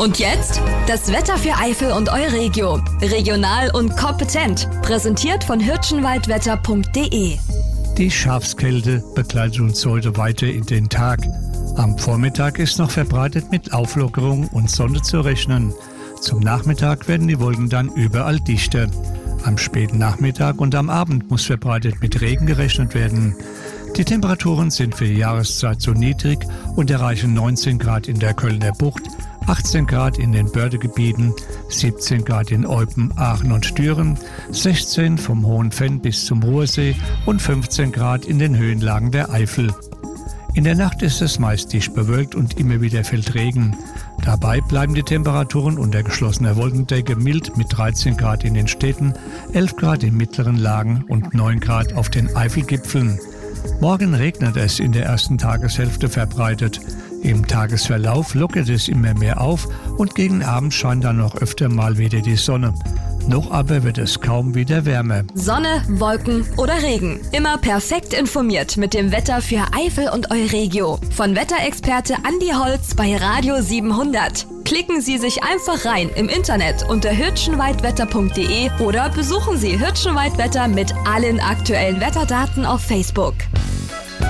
Und jetzt das Wetter für Eifel und Euregio. Regional und kompetent. Präsentiert von hirschenwaldwetter.de. Die Schafskälte begleitet uns heute weiter in den Tag. Am Vormittag ist noch verbreitet mit Auflockerung und Sonne zu rechnen. Zum Nachmittag werden die Wolken dann überall dichter. Am späten Nachmittag und am Abend muss verbreitet mit Regen gerechnet werden. Die Temperaturen sind für die Jahreszeit so niedrig und erreichen 19 Grad in der Kölner Bucht, 18 Grad in den Bördegebieten, 17 Grad in Eupen, Aachen und Düren, 16 vom Hohen Venn bis zum Ruhrsee und 15 Grad in den Höhenlagen der Eifel. In der Nacht ist es meist dicht bewölkt und immer wieder fällt Regen. Dabei bleiben die Temperaturen unter geschlossener Wolkendecke mild mit 13 Grad in den Städten, 11 Grad in mittleren Lagen und 9 Grad auf den Eifelgipfeln. Morgen regnet es in der ersten Tageshälfte verbreitet. Im Tagesverlauf lockert es immer mehr auf und gegen Abend scheint dann noch öfter mal wieder die Sonne. Noch aber wird es kaum wieder wärmer. Sonne, Wolken oder Regen. Immer perfekt informiert mit dem Wetter für Eifel und Euregio. Von Wetterexperte Andi Holz bei Radio 700. Klicken Sie sich einfach rein im Internet unter hirschenwaldwetter.de oder besuchen Sie Hirschenwaldwetter mit allen aktuellen Wetterdaten auf Facebook.